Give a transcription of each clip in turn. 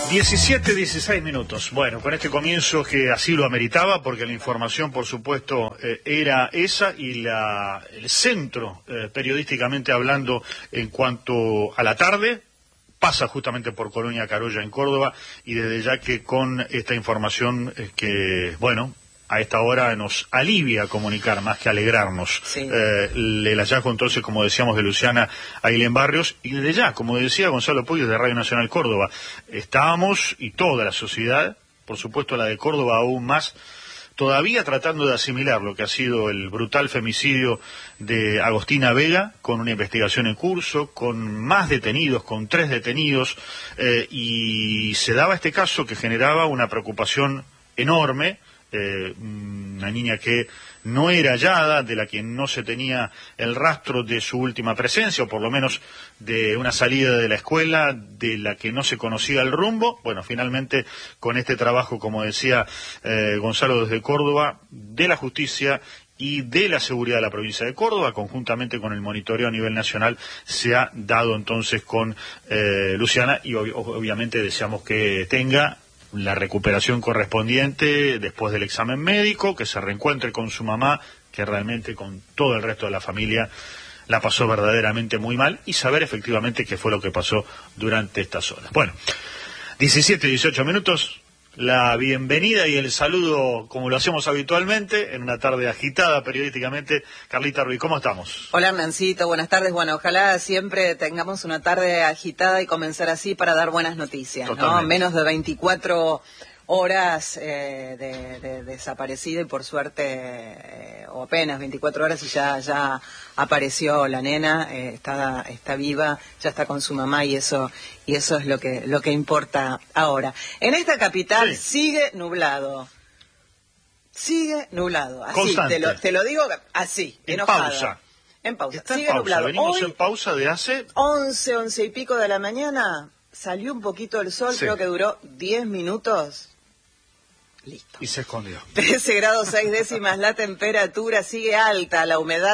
16 minutos. Bueno, con este comienzo que así lo ameritaba, porque la información, por supuesto, era esa y el centro, periodísticamente hablando, en cuanto a la tarde, pasa justamente por Colonia Carolla en Córdoba, y desde ya que con esta información que, bueno, a esta hora nos alivia comunicar más que alegrarnos. Sí. El hallazgo entonces, como decíamos, de Luciana Aguilén Barrios, y desde ya, como decía Gonzalo Puig de Radio Nacional Córdoba, estábamos, y toda la sociedad, por supuesto la de Córdoba aún más, todavía tratando de asimilar lo que ha sido el brutal femicidio de Agostina Vega, con una investigación en curso, con más detenidos, con 3 detenidos, y se daba este caso que generaba una preocupación enorme. Una niña que no era hallada, de la que no se tenía el rastro de su última presencia, o por lo menos de una salida de la escuela, de la que no se conocía el rumbo. Bueno, finalmente, con este trabajo, como decía Gonzalo desde Córdoba, de la justicia y de la seguridad de la provincia de Córdoba, conjuntamente con el monitoreo a nivel nacional, se ha dado entonces con Luciana, y obviamente deseamos que tenga la recuperación correspondiente después del examen médico, que se reencuentre con su mamá, que realmente con todo el resto de la familia la pasó verdaderamente muy mal, y saber efectivamente qué fue lo que pasó durante estas horas. Bueno, 18 minutos, la bienvenida y el saludo, como lo hacemos habitualmente, en una tarde agitada periodísticamente. Carlita Ruiz, ¿cómo estamos? Hola, Hernancito, buenas tardes. Bueno, ojalá siempre tengamos una tarde agitada y comenzar así para dar buenas noticias, ¿no? Menos de 24 horas de desaparecido, y por suerte, o apenas 24 horas, y ya apareció la nena, está viva, ya está con su mamá, y eso es lo que importa ahora. En esta capital sigue nublado. Sigue nublado, así, te lo digo así, enojada. En pausa. Está sigue en pausa. Nublado. Venimos Hoy, en pausa de hace 11 y pico de la mañana, salió un poquito el sol, creo que duró 10 minutos. Listo. Y se escondió. 13 grados 6 décimas la temperatura, sigue alta, la humedad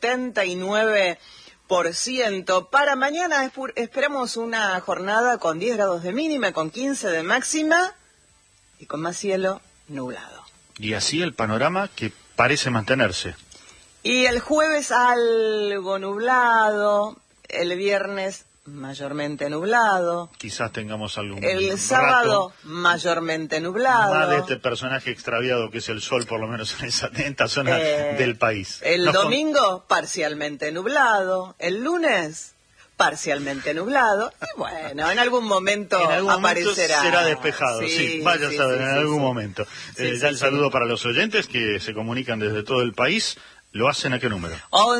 79%. Para mañana esperamos una jornada con 10 grados de mínima, con 15 de máxima y con más cielo nublado. Y así el panorama que parece mantenerse. Y el jueves algo nublado, el viernes mayormente nublado. Quizás tengamos algún el sábado mayormente nublado. Más de este personaje extraviado que es el sol, por lo menos en esta zona del país. El domingo parcialmente nublado, el lunes parcialmente nublado, y bueno, en algún momento aparecerá. Será despejado, vaya a saber, en algún momento. Ya el saludo para los oyentes que se comunican desde todo el país. ¿Lo hacen a qué número?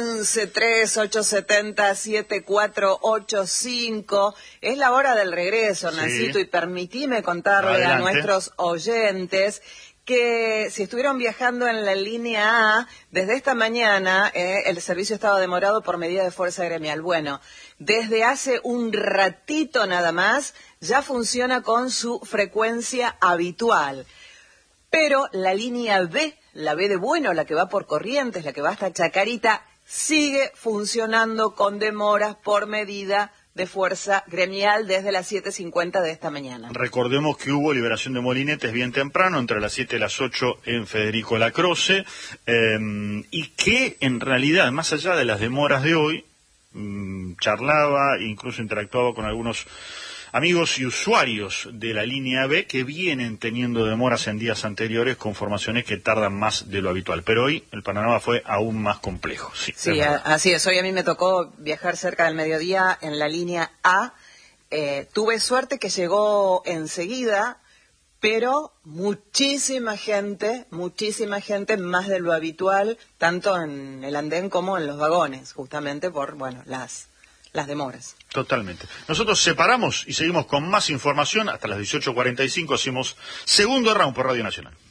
11-3-870-7485. Es la hora del regreso, Hernancito, y permitime contarle a nuestros oyentes que si estuvieron viajando en la línea A, desde esta mañana el servicio estaba demorado por medida de fuerza gremial. Bueno, desde hace un ratito nada más ya funciona con su frecuencia habitual. Pero la línea B, la B de Bueno, la que va por Corrientes, la que va hasta Chacarita, sigue funcionando con demoras por medida de fuerza gremial desde las 7:50 de esta mañana. Recordemos que hubo liberación de molinetes bien temprano, entre las 7 y las 8 en Federico Lacroce, y que en realidad, más allá de las demoras de hoy, charlaba, incluso interactuaba con algunos amigos y usuarios de la línea B que vienen teniendo demoras en días anteriores con formaciones que tardan más de lo habitual. Pero hoy el panorama fue aún más complejo. Sí, así es. Hoy a mí me tocó viajar cerca del mediodía en la línea A. Tuve suerte que llegó enseguida, pero muchísima gente, más de lo habitual, tanto en el andén como en los vagones, justamente por, las demoras. Totalmente. Nosotros separamos y seguimos con más información hasta las 18:45. Hacemos segundo round por Radio Nacional.